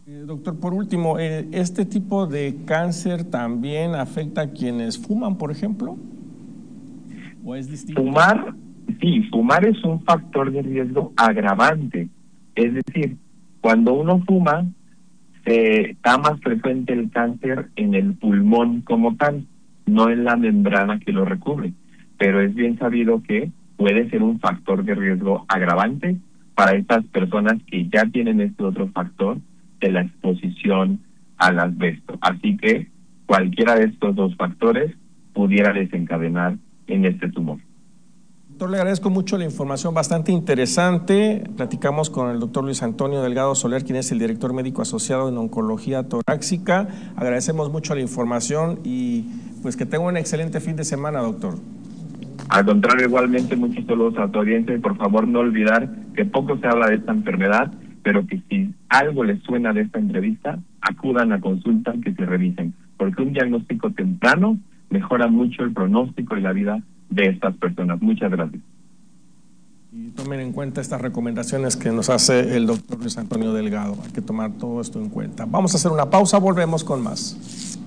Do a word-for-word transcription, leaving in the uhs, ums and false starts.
Eh, doctor, por último, eh, ¿este tipo de cáncer también afecta a quienes fuman, por ejemplo? ¿O es distinto? Fumar, sí, fumar es un factor de riesgo agravante. Es decir, cuando uno fuma, se está más frecuente el cáncer en el pulmón como tal, no en la membrana que lo recubre. Pero es bien sabido que puede ser un factor de riesgo agravante para estas personas que ya tienen este otro factor de la exposición al asbesto. Así que cualquiera de estos dos factores pudiera desencadenar en este tumor. Doctor, le agradezco mucho la información bastante interesante. Platicamos con el doctor Luis Antonio Delgado Soler, quien es el director médico asociado en oncología torácica. Agradecemos mucho la información y pues que tenga un excelente fin de semana, doctor. Al contrario, igualmente, muchos saludos a tu audiencia y por favor no olvidar que poco se habla de esta enfermedad, pero que si algo les suena de esta entrevista, acudan a consulta, que se revisen, porque un diagnóstico temprano mejora mucho el pronóstico y la vida de estas personas. Muchas gracias. Y tomen en cuenta estas recomendaciones que nos hace el doctor Luis Antonio Delgado. Hay que tomar todo esto en cuenta. Vamos a hacer una pausa, volvemos con más.